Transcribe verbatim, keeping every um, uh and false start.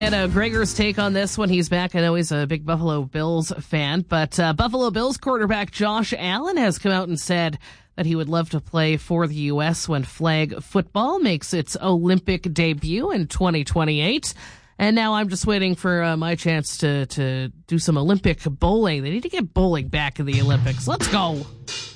And uh, Gregor's take on this when he's back. I know he's a big Buffalo Bills fan, but uh, Buffalo Bills quarterback Josh Allen has come out and said that he would love to play for the U S when flag football makes its Olympic debut in twenty twenty-eight. And now I'm just waiting for uh, my chance to, to do some Olympic bowling. They need to get bowling back in the Olympics. Let's go.